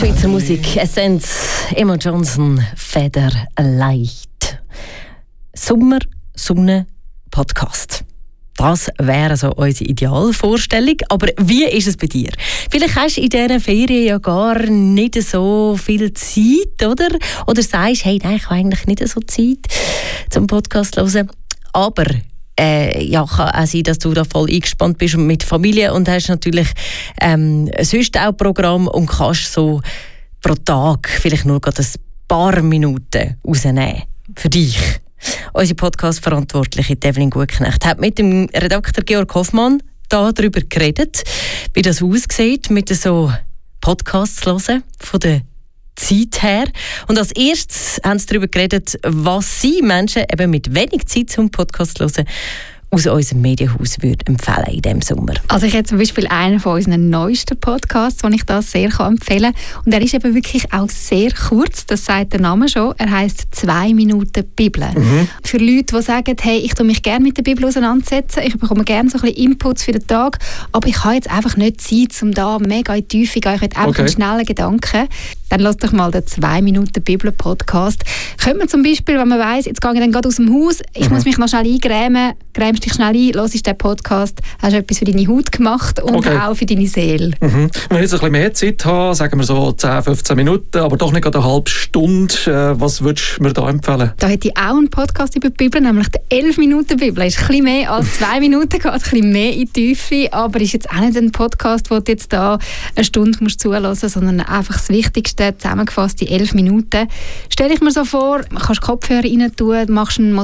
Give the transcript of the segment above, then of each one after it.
Schweizer Musik, Essenz, Emma Johnson, Feder leicht. Sommer, Sonne, Podcast. Das wäre so unsere Idealvorstellung. Aber wie ist es bei dir? Vielleicht hast du in diesen Ferien ja gar nicht so viel Zeit, oder? Oder sagst, hey, nein, ich habe eigentlich nicht so Zeit zum Podcast zu hören. Aber ja, kann auch sein, dass du da voll eingespannt bist mit Familie und hast natürlich sonst auch Programm und kannst so pro Tag vielleicht nur gerade ein paar Minuten rausnehmen für dich. Unsere Podcast-Verantwortliche Evelyn Gutknecht hat mit dem Redakteur Georg Hoffmann darüber geredet, wie das aussieht, mit so Podcasts zu hören, von der Zeit her. Und als erstes haben sie darüber geredet, was sie Menschen eben mit wenig Zeit zum Podcast zu hören aus unserem Medienhaus würde empfehlen in diesem Sommer. Also ich habe zum Beispiel einen von unseren neuesten Podcasts, den ich das sehr empfehlen kann. Und er ist eben wirklich auch sehr kurz, das sagt der Name schon. Er heisst 2 Minuten Bibel. Für Leute, die sagen, hey, ich tue mich gerne mit der Bibel auseinandersetzen, ich bekomme gerne so ein bisschen Inputs für den Tag, aber ich habe jetzt einfach nicht Zeit, um da mega in die Tiefe zu gehen. Ich will einfach einen schnellen Gedanken. Dann lass doch mal den 2 Minuten Bibel-Podcast. Könnte man zum Beispiel, wenn man weiss, jetzt gehe ich dann gerade aus dem Haus, ich muss mich noch schnell eingrämen, grämst dich schnell ein, hörst den Podcast, hast etwas für deine Haut gemacht und auch für deine Seele. Wenn ich jetzt ein bisschen mehr Zeit habe, sagen wir so 10, 15 Minuten, aber doch nicht gerade eine halbe Stunde, was würdest du mir da empfehlen? Da hätte ich auch einen Podcast über die Bibel, nämlich die 11 Minuten Bibel. Ist ein bisschen mehr als 2 Minuten, geht ein bisschen mehr in die Tiefe, aber ist jetzt auch nicht ein Podcast, wo du jetzt da eine Stunde musst zuhören musst, sondern einfach das Wichtigste zusammengefasst, die 11 Minuten. Stell ich mir so vor, du kannst Kopfhörer rein tun, machst einen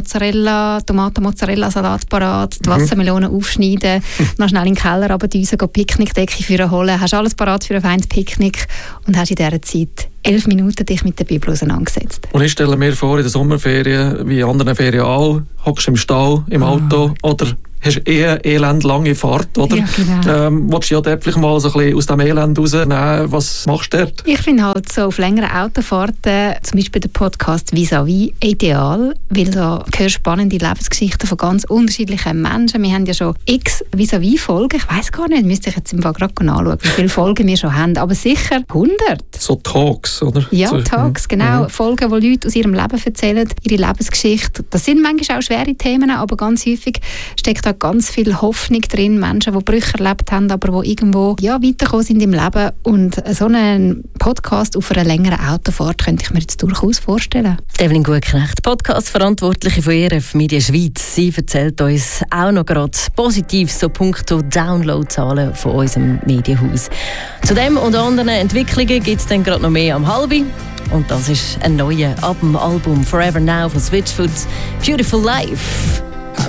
Tomaten-Mozzarella-Salat parat, die Wassermelonen aufschneiden, noch schnell in den Keller runterdüsen, Picknickdecke für holen, hast alles parat für ein feines Picknick und hast in dieser Zeit 11 Minuten dich mit der Bibel auseinandergesetzt. Und ich stelle mir vor, in der Sommerferien, wie in anderen Ferien auch, hockst du im Stall, im Auto oder hast elendlange Fahrt, oder? Ja, genau. Willst du ja dort vielleicht mal so ein bisschen aus dem Elend rausnehmen? Was machst du dort? Ich finde halt so auf längeren Autofahrten, zum Beispiel der Podcast «Vis-à-vis» ideal, weil da hörst spannende Lebensgeschichten von ganz unterschiedlichen Menschen. Wir haben ja schon x «Vis-à-vis»-Folgen, ich weiss gar nicht, müsste ich jetzt im Fall gerade anschauen, wie viele Folgen wir schon haben, aber sicher 100. So Talks, oder? Ja, so, Talks, genau. Folgen, wo Leute aus ihrem Leben erzählen, ihre Lebensgeschichte. Das sind manchmal auch schwere Themen, aber ganz häufig steckt da ganz viel Hoffnung drin. Menschen, die Brüche erlebt haben, aber die irgendwo weitergekommen sind im Leben. Und so einen Podcast auf einer längeren Autofahrt könnte ich mir jetzt durchaus vorstellen. Evelyn Gutknecht, Podcast-Verantwortliche von ERF Media Schweiz. Sie erzählt uns auch noch gerade positiv so punkto Downloadzahlen von unserem Medienhaus. Zu dem und anderen Entwicklungen gibt es dann gerade noch mehr am Halbi. Und das ist ein neuer ab dem Album Forever Now von Switchfoot, Beautiful Life.